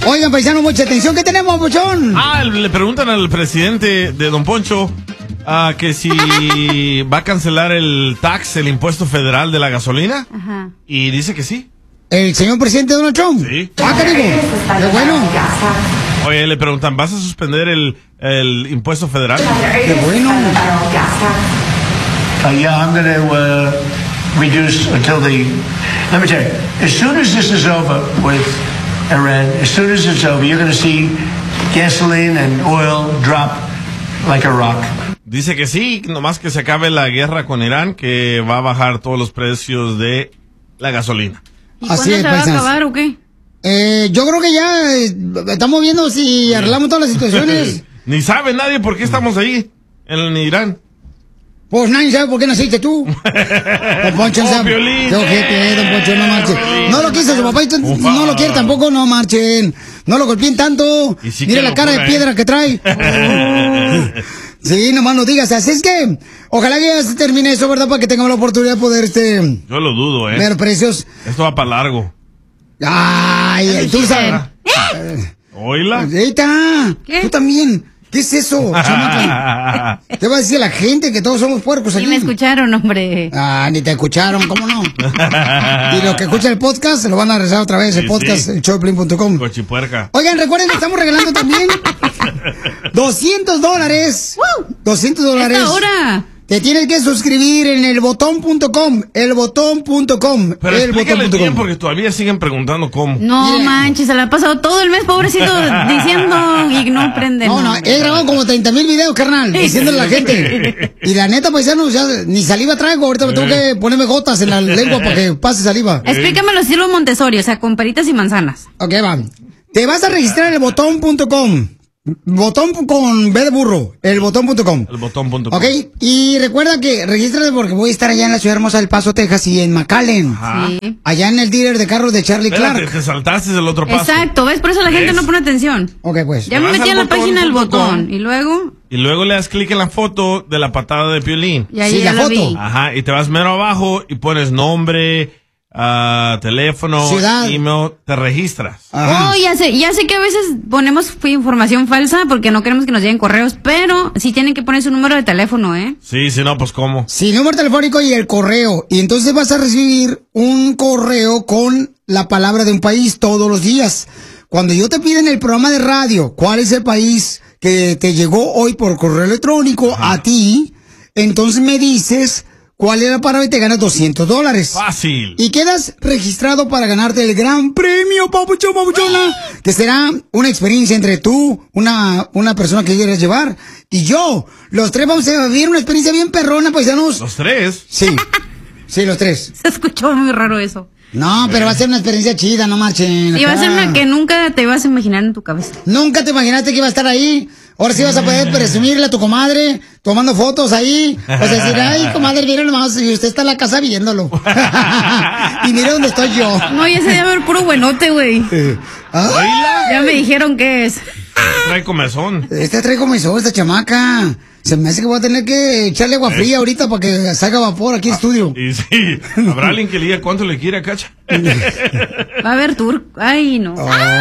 Oigan, paisano, mucha atención. ¿Qué tenemos, Pochón? Le preguntan al presidente de Don Poncho que si va a cancelar el impuesto federal de la gasolina. Ajá. Y dice que sí. ¿El señor presidente Donald Trump? Sí. ¿Qué digo? Qué bueno. Oye, le preguntan, ¿vas a suspender el impuesto federal? Qué bueno. Yeah, I'm going to reduce until let me tell you, as soon as this is over with Iran, as soon as it's over, you're going to see gasoline and oil drop like a rock. Dice que sí, nomás que se acabe la guerra con Irán, que va a bajar todos los precios de la gasolina. ¿Y cuándo se va a acabar o qué? Yo creo que ya estamos viendo si arreglamos todas las situaciones. Ni sabe nadie por qué estamos ahí, en Irán. Pues nadie sabe por qué naciste tú. Don Poncho, Piolín. Don Poncho, no marchen. No lo quiso su papá y no lo quiere tampoco, no marchen. No lo golpeen tanto. Sí, mira la cara de piedra que trae. Sí, nomás no digas. Así es que, ojalá que ya se termine eso, ¿verdad? Para que tengamos la oportunidad de poder, Yo lo dudo, ver precios. Esto va para largo. Ay, tú sabes. ¿Oíla? Eita, ¿Qué? tú también. ¿Qué es eso, chamaca? Te va a decir la gente que todos somos puercos aquí. Ni me escucharon, hombre. Ni te escucharon, ¿cómo no? Y los que escuchan el podcast se lo van a regresar otra vez, el podcast, el showplin.com. Cochipuerca. Oigan, recuerden que estamos regalando también $200. $200. ¡Esta hora! Te tienes que suscribir en elbotón.com. Elbotón.com. Pero explícale bien porque todavía siguen preguntando cómo. No manches, se la ha pasado todo el mes, pobrecito, diciendo y no prende. No, he grabado como 30,000 videos, carnal, diciéndole a la gente. Y la neta, paisanos, ya ni saliva traigo. Ahorita me tengo que ponerme gotas en la lengua para que pase saliva. Explícame estilo Montessori, o sea, con peritas y manzanas. Ok, va. Te vas a registrar en elbotón.com. Botón con B de burro, elbotón.com. Elbotón.com. Ok, y recuerda que regístrate porque voy a estar allá en la ciudad hermosa del Paso, Texas y en McAllen. Sí. Allá en el dealer de carros de Charlie Clark. Te saltaste el otro paso. Exacto, ¿ves? Por eso la gente no pone atención. Ok, pues. Ya me metí a la página del botón. Y luego. Y luego le das clic en la foto de la patada de Piolín. Y ahí ya la vi. Ajá, y te vas mero abajo y pones nombre, teléfono, ciudad, email, te registras. Ajá. Oh, ya sé que a veces ponemos información falsa porque no queremos que nos lleguen correos, pero sí tienen que poner su número de teléfono, ¿eh? Sí, si no, pues ¿cómo? Sí, número telefónico y el correo. Y entonces vas a recibir un correo con la palabra de un país todos los días. Cuando yo te pida en el programa de radio cuál es el país que te llegó hoy por correo electrónico a ti, entonces me dices cuál es la palabra y te ganas $200. Fácil. Y quedas registrado para ganarte el gran premio, papuchona, que será una experiencia entre tú, una persona que quieres llevar, y yo. Los tres vamos a vivir una experiencia bien perrona, paisanos. ¿Los tres? Sí. Sí, los tres. Se escuchó muy raro eso. No, pero va a ser una experiencia chida, no marchen. Y va a ser una que nunca te ibas a imaginar en tu cabeza. Nunca te imaginaste que iba a estar ahí. Ahora sí vas a poder presumirle a tu comadre, tomando fotos ahí. Vas a decir, ay, comadre, miren nomás, y usted está en la casa viéndolo. Y mire dónde estoy yo. No, ya se debe ver puro buenote, güey. Ya me dijeron que es. Trae comezón. Trae comezón, esta chamaca. Se me hace que voy a tener que echarle agua fría ahorita para que salga vapor aquí en estudio. Y sí, ¿habrá alguien que le diga cuánto le quiere a Cacha? Va a haber turco. Ay, no.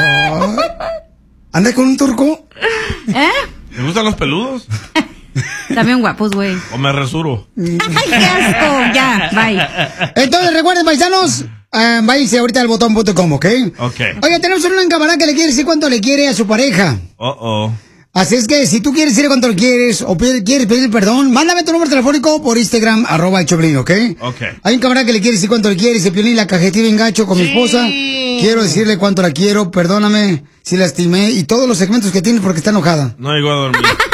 ¿Anda con un turco? ¿Te gustan los peludos? También guapos, güey. ¿O me resuro? ¡Ay, qué asco! Ya, bye. Entonces, recuerden, paisanos, váyanse ahorita al botón.com, ¿ok? Ok. Oye, tenemos una camarada que le quiere decir cuánto le quiere a su pareja. Así es que si tú quieres decir cuánto le quieres o quieres pedir perdón, mándame tu número telefónico por Instagram, @elchoplin, ¿ok? Hay un camarada que le quiere decir cuánto le quiere, dice Piolín, la cajetiva engacho con mi esposa. Quiero decirle cuánto la quiero, perdóname si lastimé y todos los segmentos que tiene porque está enojada. No llegó a dormir.